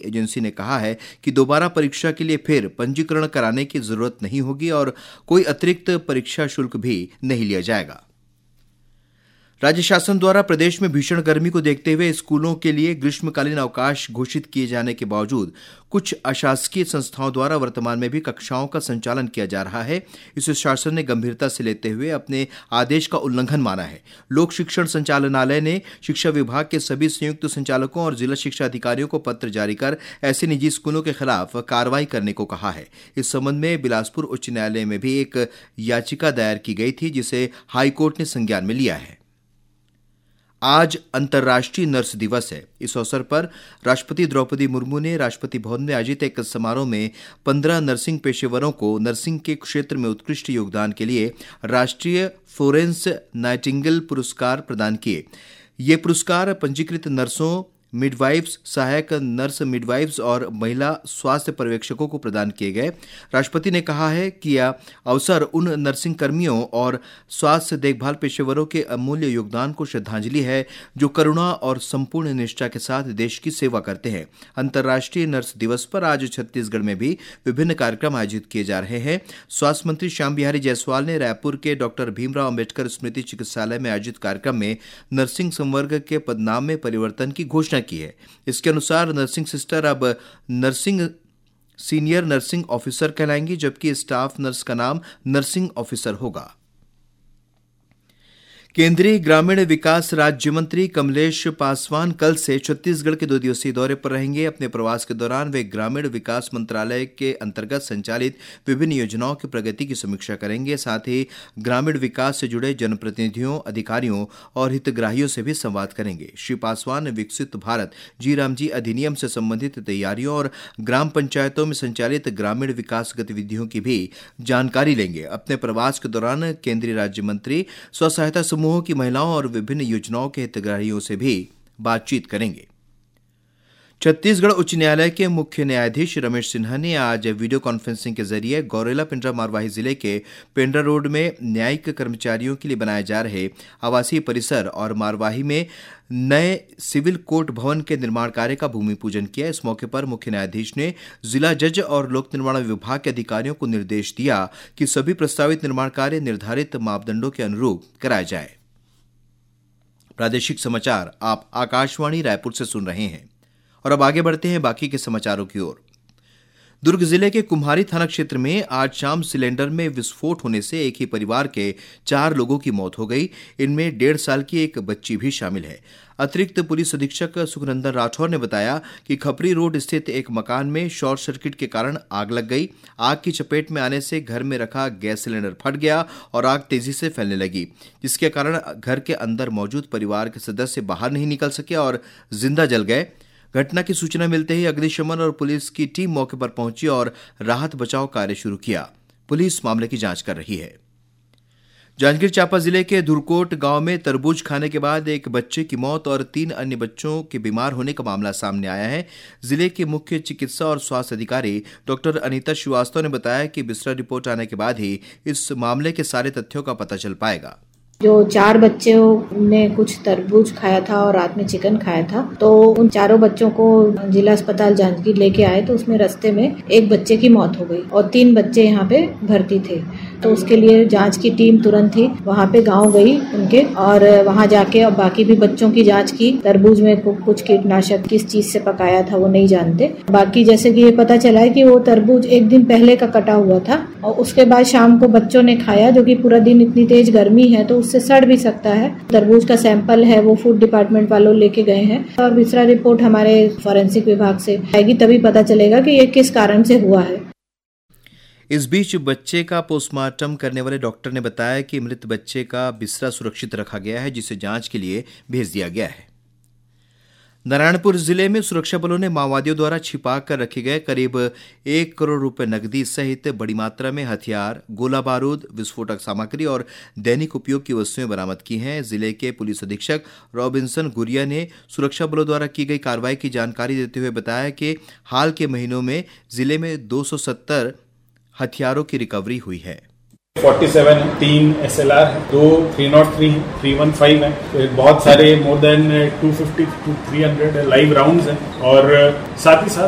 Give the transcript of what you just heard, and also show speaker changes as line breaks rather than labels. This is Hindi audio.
एजेंसी ने कहा है कि दोबारा परीक्षा के लिए फिर पंजीकरण कराने की जरूरत नहीं होगी और कोई अतिरिक्त परीक्षा शुल्क भी नहीं लिया जाएगा। राज्य शासन द्वारा प्रदेश में भीषण गर्मी को देखते हुए स्कूलों के लिए ग्रीष्मकालीन अवकाश घोषित किए जाने के बावजूद कुछ अशासकीय संस्थाओं द्वारा वर्तमान में भी कक्षाओं का संचालन किया जा रहा है। इसे शासन ने गंभीरता से लेते हुए अपने आदेश का उल्लंघन माना है। लोक शिक्षण संचालनालय ने शिक्षा विभाग के सभी संयुक्त संचालकों और जिला शिक्षा अधिकारियों को पत्र जारी कर ऐसे निजी स्कूलों के खिलाफ कार्रवाई करने को कहा है। इस संबंध में बिलासपुर उच्च न्यायालय में भी एक याचिका दायर की गई थी, जिसे हाईकोर्ट ने संज्ञान में लिया है। आज अंतर्राष्ट्रीय नर्स दिवस है। इस अवसर पर राष्ट्रपति द्रौपदी मुर्मू ने राष्ट्रपति भवन में आयोजित एक समारोह में 15 नर्सिंग पेशेवरों को नर्सिंग के क्षेत्र में उत्कृष्ट योगदान के लिए राष्ट्रीय फ्लोरेंस नाइटिंगेल पुरस्कार प्रदान किए। ये पुरस्कार पंजीकृत नर्सों, मिडवाइफ्स, सहायक नर्स मिडवाइफ्स और महिला स्वास्थ्य पर्यवेक्षकों को प्रदान किए गए। राष्ट्रपति ने कहा है कि यह अवसर उन नर्सिंग कर्मियों और स्वास्थ्य देखभाल पेशेवरों के अमूल्य योगदान को श्रद्धांजलि है जो करुणा और संपूर्ण निष्ठा के साथ देश की सेवा करते हैं। अंतर्राष्ट्रीय नर्स दिवस पर आज छत्तीसगढ़ में भी विभिन्न कार्यक्रम आयोजित किए जा रहे हैं। स्वास्थ्य मंत्री श्याम बिहारी जायसवाल ने रायपुर के डॉक्टर भीमराव अंबेडकर स्मृति चिकित्सालय में आयोजित कार्यक्रम में नर्सिंग संवर्ग के पदनाम में परिवर्तन की घोषणा की है। इसके अनुसार नर्सिंग सिस्टर अब सीनियर नर्सिंग ऑफिसर कहलाएंगी, जबकि स्टाफ नर्स का नाम नर्सिंग ऑफिसर होगा। केंद्रीय ग्रामीण विकास राज्य मंत्री कमलेश पासवान कल से छत्तीसगढ़ के 2 दिवसीय दौरे पर रहेंगे। अपने प्रवास के दौरान वे ग्रामीण विकास मंत्रालय के अंतर्गत संचालित विभिन्न योजनाओं की प्रगति की समीक्षा करेंगे। साथ ही ग्रामीण विकास से जुड़े जनप्रतिनिधियों, अधिकारियों और हितग्राहियों से भी संवाद करेंगे। श्री पासवान विकसित भारत जी राम जी अधिनियम से संबंधित तैयारियों और ग्राम पंचायतों में संचालित ग्रामीण विकास गतिविधियों की भी जानकारी लेंगे। अपने प्रवास के दौरान केंद्रीय राज्य मंत्री स्व सहायता समूहों की महिलाओं और विभिन्न योजनाओं के हितग्राहियों से भी बातचीत करेंगे। छत्तीसगढ़ उच्च न्यायालय के मुख्य न्यायाधीश रमेश सिन्हा ने आज वीडियो कॉन्फ्रेंसिंग के जरिए गौरेला पेंड्रा मारवाही जिले के पेंड्रा रोड में न्यायिक कर्मचारियों के लिए बनाए जा रहे आवासीय परिसर और मारवाही में नए सिविल कोर्ट भवन के निर्माण कार्य का भूमि पूजन किया। इस मौके पर मुख्य न्यायाधीश ने जिला जज और लोक निर्माण विभाग के अधिकारियों को निर्देश दिया कि सभी प्रस्तावित निर्माण कार्य निर्धारित मापदंडों के अनुरूप कराए जाए। प्रादेशिक समाचार आप आकाशवाणी रायपुर से सुन रहे हैं और अब आगे बढ़ते हैं बाकी के समाचारों की ओर। दुर्ग जिले के कुम्हारी थाना क्षेत्र में आज शाम सिलेंडर में विस्फोट होने से एक ही परिवार के 4 लोगों की मौत हो गई। इनमें 1.5 साल की एक बच्ची भी शामिल है। अतिरिक्त पुलिस अधीक्षक सुखनंदन राठौर ने बताया कि खपरी रोड स्थित एक मकान में शॉर्ट सर्किट के कारण आग लग गई। आग की चपेट में आने से घर में रखा गैस सिलेंडर फट गया और आग तेजी से फैलने लगी, जिसके कारण घर के अंदर मौजूद परिवार के सदस्य बाहर नहीं निकल सके और जिंदा जल गए। घटना की सूचना मिलते ही अग्निशमन और पुलिस की टीम मौके पर पहुंची और राहत बचाव कार्य शुरू किया। पुलिस मामले की जांच कर रही है। जांजगीर चांपा जिले के धुरकोट गांव में तरबूज खाने के बाद एक बच्चे की मौत और 3 अन्य बच्चों के बीमार होने का मामला सामने आया है। जिले के मुख्य चिकित्सा और स्वास्थ्य अधिकारी डॉक्टर अनीता श्रीवास्तव ने बताया कि बिस्तरा रिपोर्ट आने के बाद ही इस मामले के सारे तथ्यों का पता चल पाएगा।
जो 4 बच्चों ने कुछ तरबूज खाया था और रात में चिकन खाया था, तो उन चारों बच्चों को जिला अस्पताल जांजगीर लेके आए तो उसमें रास्ते में एक बच्चे की मौत हो गई और 3 बच्चे यहाँ पे भर्ती थे। तो उसके लिए जांच की टीम तुरंत ही वहाँ पे गांव गई उनके और वहाँ जाके और बाकी भी बच्चों की जांच की। तरबूज में कुछ कीटनाशक किस चीज से पकाया था वो नहीं जानते। बाकी जैसे कि ये पता चला है कि वो तरबूज एक दिन पहले का कटा हुआ था और उसके बाद शाम को बच्चों ने खाया, जो कि पूरा दिन इतनी तेज गर्मी है तो उससे सड़ भी सकता है। तरबूज का सैंपल है वो फूड डिपार्टमेंट वालों लेके गए हैं और दूसरा रिपोर्ट हमारे फॉरेंसिक विभाग से आएगी, तभी पता चलेगा कि ये किस कारण से हुआ है।
इस बीच बच्चे का पोस्टमार्टम करने वाले डॉक्टर ने बताया कि मृत बच्चे का बिस्तरा सुरक्षित रखा गया है, जिसे जांच के लिए भेज दिया गया है। नारायणपुर जिले में सुरक्षा बलों ने माओवादियों द्वारा छिपा कर रखे गए करीब 1 करोड़ रुपए नकदी सहित बड़ी मात्रा में हथियार, गोला बारूद, विस्फोटक सामग्री और दैनिक उपयोग की वस्तुएं बरामद की हैं। जिले के पुलिस अधीक्षक रॉबिन्सन गुरिया ने सुरक्षा बलों द्वारा की गई कार्रवाई की जानकारी देते हुए बताया कि हाल के महीनों में जिले में 270 हथियारों की रिकवरी हुई है।
47 3 SLR है, 2 303 315 है, तो बहुत सारे more than 250 to 300 live rounds हैं और साथ ही साथ